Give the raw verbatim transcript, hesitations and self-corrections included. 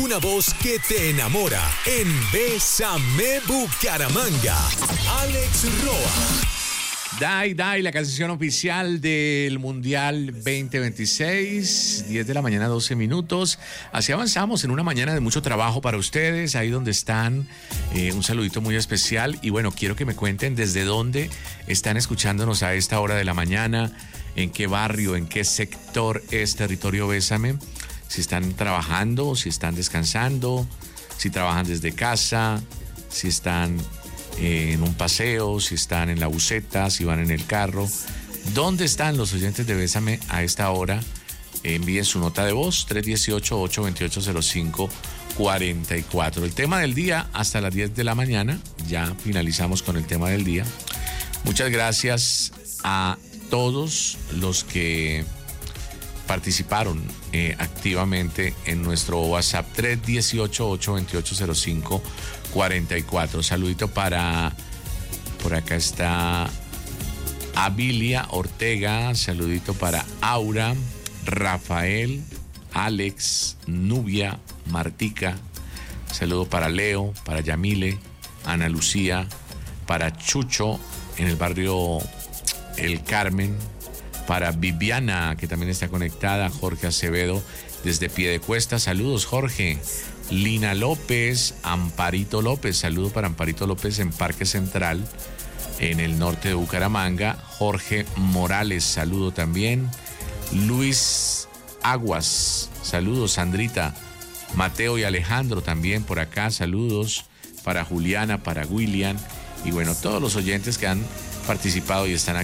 una voz que te enamora en Bésame Bucaramanga. Alex Roa. Dai, Dai, la canción oficial del Mundial veinte veintiséis, diez de la mañana, doce minutos. Así avanzamos en una mañana de mucho trabajo para ustedes, ahí donde están. Eh, un saludito muy especial. Y bueno, quiero que me cuenten desde dónde están escuchándonos a esta hora de la mañana, en qué barrio, en qué sector es Territorio Bésame. Si están trabajando, si están descansando, si trabajan desde casa, si están en un paseo, si están en la buseta, si van en el carro. ¿Dónde están los oyentes de Bésame a esta hora? Envíen su nota de voz, tres uno ocho, ocho dos ocho, cero cinco cuatro cuatro. El tema del día hasta las diez de la mañana. Ya finalizamos con el tema del día. Muchas gracias a todos los que participaron eh, activamente en nuestro WhatsApp tres uno ocho, ocho dos ocho, cero cinco cuatro cuatro. Saludito para, por acá está Abilia Ortega, saludito para Aura, Rafael, Alex, Nubia, Martica, saludo para Leo, para Yamile, Ana Lucía, para Chucho en el barrio El Carmen, para Viviana, que también está conectada, Jorge Acevedo desde Piedecuesta, saludos Jorge. Lina López, Amparito López, saludo para Amparito López en Parque Central, en el norte de Bucaramanga. Jorge Morales, saludo también. Luis Aguas, saludos. Sandrita, Mateo y Alejandro también por acá, saludos para Juliana, para William y bueno, todos los oyentes que han participado y están aquí.